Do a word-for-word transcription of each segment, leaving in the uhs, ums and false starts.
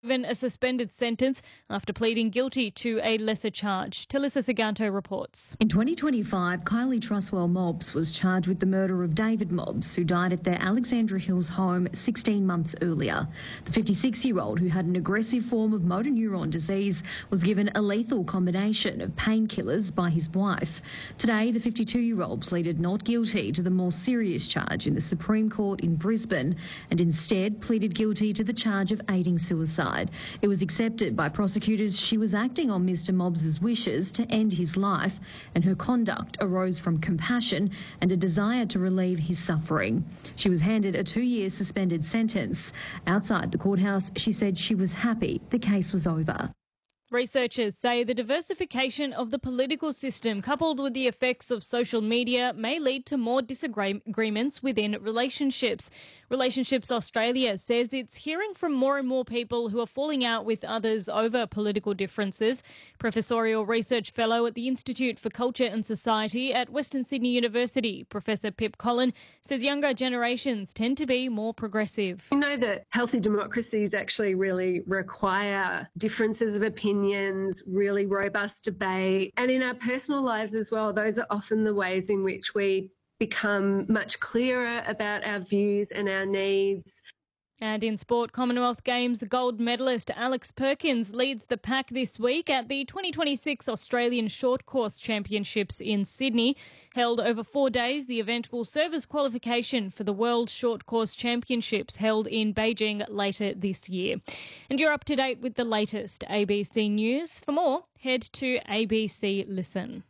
given a suspended sentence after pleading guilty to a lesser charge. Talissa Saganto reports. In twenty twenty-five, Kylie Truswell Mobbs was charged with the murder of David Mobbs, who died at their Alexandra Hills home sixteen months earlier. The fifty-six-year-old, who had an aggressive form of motor neuron disease, was given a lethal combination of painkillers by his wife. Today, the fifty-two-year-old pleaded not guilty to the more serious charge in the Supreme Court in Brisbane and instead pleaded guilty to the charge of aiding suicide. It was accepted by prosecutors she was acting on Mr Mobbs's wishes to end his life, and her conduct arose from compassion and a desire to relieve his suffering. She was handed a two-year suspended sentence. Outside the courthouse, she said she was happy the case was over. Researchers say the diversification of the political system, coupled with the effects of social media, may lead to more disagreements within relationships. Relationships Australia says it's hearing from more and more people who are falling out with others over political differences. Professorial Research Fellow at the Institute for Culture and Society at Western Sydney University, Professor Pip Collin, says younger generations tend to be more progressive. We know that healthy democracies actually really require differences of opinion, really robust debate, and in our personal lives as well, those are often the ways in which we become much clearer about our views and our needs. And in sport, Commonwealth Games gold medalist Alex Perkins leads the pack this week at the twenty twenty-six Australian Short Course Championships in Sydney. Held over four days, the event will serve as qualification for the World Short Course Championships held in Beijing later this year. And you're up to date with the latest A B C News. For more, head to A B C Listen.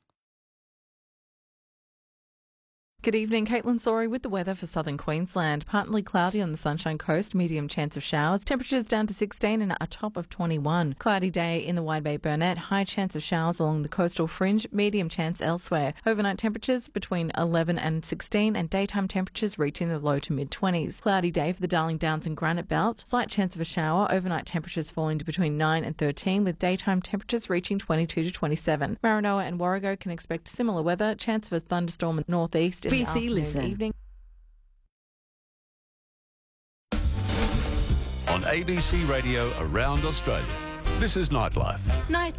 Good evening, Caitlin Sorry with the weather for southern Queensland. Partly cloudy on the Sunshine Coast, medium chance of showers. Temperatures down to sixteen and a top of twenty-one. Cloudy day in the Wide Bay Burnett. High chance of showers along the coastal fringe, medium chance elsewhere. Overnight temperatures between eleven and sixteen and daytime temperatures reaching the low to mid-twenties. Cloudy day for the Darling Downs and Granite Belt. Slight chance of a shower. Overnight temperatures falling to between nine and thirteen with daytime temperatures reaching twenty-two to twenty-seven. Maranoa and Warrego can expect similar weather. Chance of a thunderstorm in the northeast. A B C Listen. Evening. On A B C Radio around Australia, this is Nightlife. Nightlife.